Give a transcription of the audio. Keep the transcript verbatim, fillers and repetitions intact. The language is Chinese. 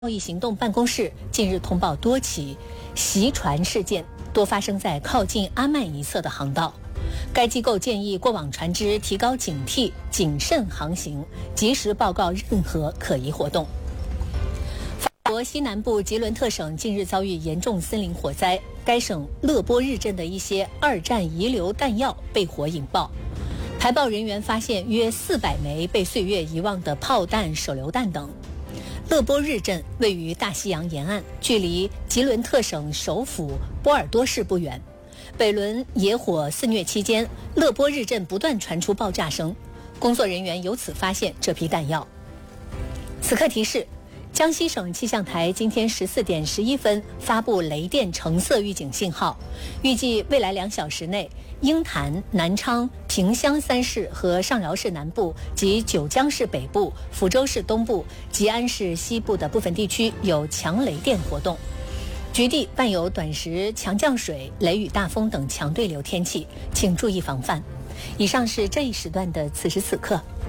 贸易行动办公室近日通报多起袭船事件，多发生在靠近阿曼一侧的航道。该机构建议过往船只提高警惕，谨慎航行，及时报告任何可疑活动。法国西南部吉伦特省近日遭遇严重森林火灾，该省勒波日镇的一些二战遗留弹药被火引爆。排爆人员发现约四百枚被岁月遗忘的炮弹、手榴弹等。勒波日镇位于大西洋沿岸，距离吉伦特省首府波尔多市不远。北轮野火肆虐期间，勒波日镇不断传出爆炸声，工作人员由此发现这批弹药。此刻提示：江西省气象台今天十四点十一分发布雷电橙色预警信号，预计未来两小时内，鹰潭、南昌、萍乡三市和上饶市南部及九江市北部、抚州市东部、吉安市西部的部分地区有强雷电活动，局地伴有短时强降水、雷雨大风等强对流天气，请注意防范。以上是这一时段的此时此刻。